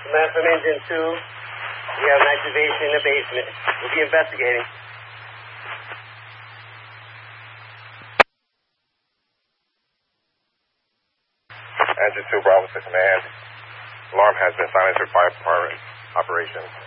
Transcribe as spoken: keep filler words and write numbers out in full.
Command from Engine two. We have an activation in the basement. We'll be investigating. Engine two, Bravo to command. Alarm has been silenced for fire department operations.